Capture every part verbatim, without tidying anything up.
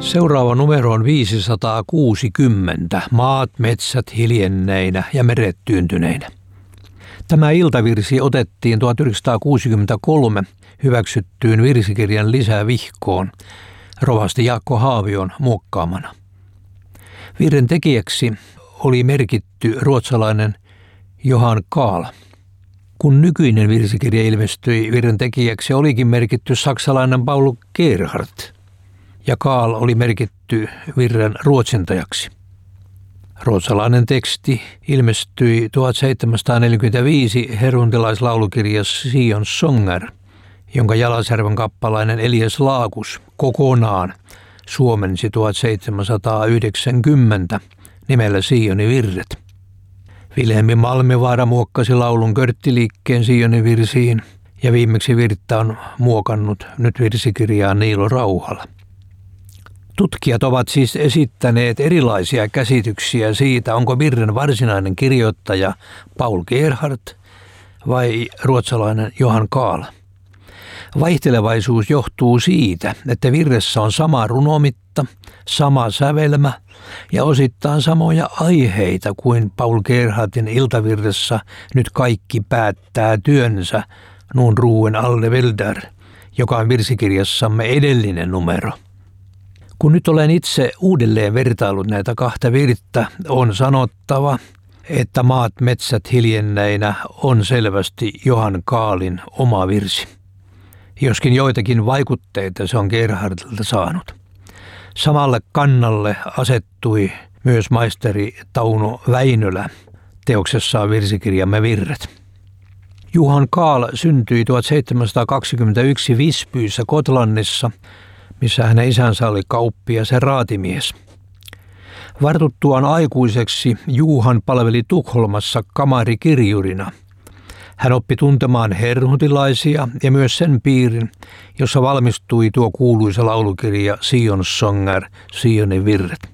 Seuraava numero on viisisataakuusikymmentä, maat, metsät hiljenneinä ja meret tyyntyneinä. Tämä iltavirsi otettiin tuhatyhdeksänsataakuusikymmentäkolme hyväksyttyyn virsikirjan lisävihkoon rovasti Jaakko Haavion muokkaamana. Virren tekijäksi oli merkitty ruotsalainen Johan Kahl. Kun nykyinen virsikirja ilmestyi, virren tekijäksi olikin merkitty saksalainen Paul Gerhardt ja Kahl oli merkitty virren ruotsintajaksi. Ruotsalainen teksti ilmestyi tuhatseitsemänsataaneljäkymmentäviisi heruntilaislaulukirja Sion Sånger, jonka Jalasjärven kappalainen Elias Laakus kokonaan suomensi tuhatseitsemänsataayhdeksänkymmentä nimellä Sionin virret. Vilhelmi Malmivaara muokkasi laulun körttiliikkeen Sionin virsiin ja viimeksi virttä on muokannut nyt virsikirjaa Niilo Rauhala. Tutkijat ovat siis esittäneet erilaisia käsityksiä siitä, onko virren varsinainen kirjoittaja Paul Gerhardt vai ruotsalainen Johan Kahl. Vaihtelevaisuus johtuu siitä, että virressä on sama runomitta, sama sävelmä ja osittain samoja aiheita kuin Paul Gerhardtin iltavirressä Nyt kaikki päättää työnsä Nun ruuen alle Veldar, joka on virsikirjassamme edellinen numero. Kun nyt olen itse uudelleen vertaillut näitä kahta virttä, on sanottava, että Maat metsät hiljenneinä on selvästi Johan Kahlin oma virsi. Joskin joitakin vaikutteita se on Gerhardtilta saanut. Samalle kannalle asettui myös maisteri Tauno Väinölä teoksessaan virsikirjamme Virret. Johan Kahl syntyi tuhatseitsemänsataakaksikymmentäyksi Visbyissä Kotlannissa, missä hänen isänsä oli kauppias ja raatimies. Vartuttuaan aikuiseksi Johan palveli Tukholmassa kamarikirjurina. Hän oppi tuntemaan herhutilaisia ja myös sen piirin, jossa valmistui tuo kuuluisa laulukirja Sion Sånger, Sionin virret.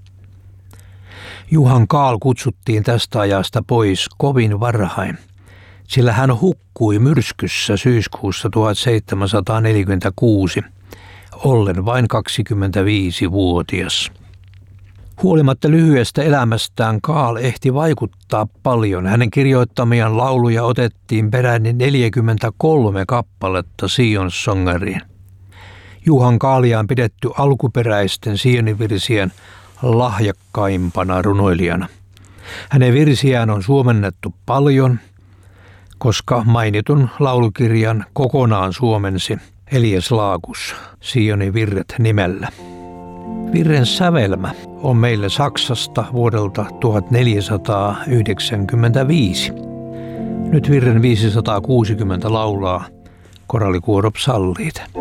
Johan Kahl kutsuttiin tästä ajasta pois kovin varhain, sillä hän hukkui myrskyssä syyskuussa tuhatseitsemänsataaneljäkymmentäkuusi, ollen vain kaksikymmentäviisivuotias. Huolimatta lyhyestä elämästään Kahl ehti vaikuttaa paljon. Hänen kirjoittamiaan lauluja otettiin peräti neljäkymmentäkolme kappaletta Sion Sångeriin. Johan Kahlia on pidetty alkuperäisten Sionin virsien lahjakkaimpana runoilijana. Hänen virsiään on suomennettu paljon, koska mainitun laulukirjan kokonaan suomensi Elias Laakus Sionin virret nimellä. Virren sävelmä on meille Saksasta vuodelta tuhatneljäsataayhdeksänkymmentäviisi. Nyt virren viisisataakuusikymmentä laulaa korallikuoro Psalliit.